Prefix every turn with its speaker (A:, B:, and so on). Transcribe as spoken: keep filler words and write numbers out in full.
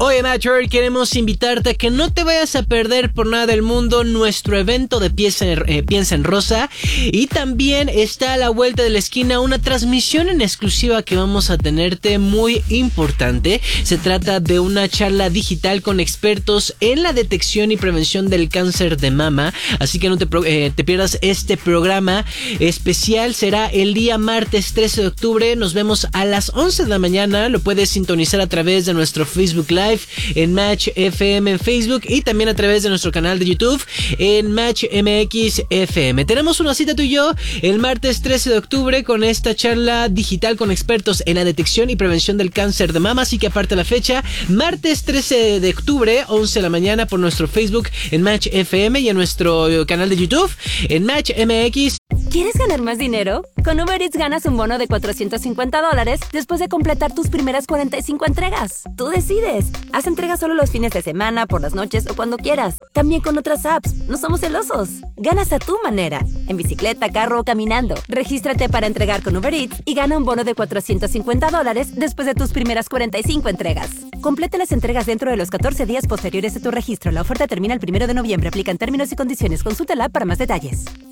A: Oye, Matcher, queremos invitarte a que no te vayas a perder por nada del mundo nuestro evento de Piensa en, eh, Piensa en Rosa. Y también está a la vuelta de la esquina una transmisión en exclusiva que vamos a tenerte muy importante. Se trata de una charla digital con expertos en la detección y prevención del cáncer de mama. Así que no te, eh, te pierdas este programa especial. Será el día martes trece de octubre. Nos vemos a las once de la mañana. Lo puedes sintonizar a través de nuestro Facebook Live en Match F M en Facebook y también a través de nuestro canal de YouTube en Match M X F M. Tenemos una cita tú y yo el martes trece de octubre con esta charla digital con expertos en la detección y prevención del cáncer de mama, así que aparte la fecha, martes trece de octubre, once de la mañana, por nuestro Facebook en Match F M y en nuestro canal de YouTube en Match M X.
B: ¿Quieres ganar más dinero? Con Uber Eats ganas un bono de cuatrocientos cincuenta dólares después de completar tus primeras cuarenta y cinco entregas. Tú decides. Haz entregas solo los fines de semana, por las noches o cuando quieras. También con otras apps. No somos celosos. Ganas a tu manera. En bicicleta, carro o caminando. Regístrate para entregar con Uber Eats y gana un bono de cuatrocientos cincuenta dólares después de tus primeras cuarenta y cinco entregas. Completa las entregas dentro de los catorce días posteriores a tu registro. La oferta termina el primero de noviembre. Aplican términos y condiciones. Consulta la app para más detalles.